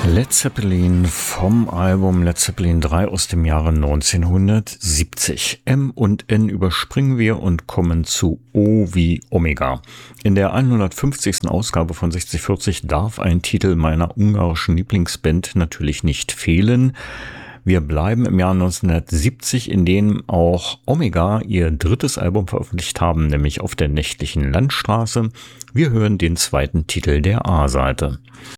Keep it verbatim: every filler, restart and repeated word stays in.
Led Zeppelin vom Album Led Zeppelin drei aus dem Jahre neunzehnhundertsiebzig. M und N überspringen wir und kommen zu O wie Omega. In der hundertfünfzigsten Ausgabe von sechzig vierzig darf ein Titel meiner ungarischen Lieblingsband natürlich nicht fehlen. Wir bleiben im Jahr neunzehnhundertsiebzig, in dem auch Omega ihr drittes Album veröffentlicht haben, nämlich Auf der nächtlichen Landstraße. Wir hören den zweiten Titel der A-Seite.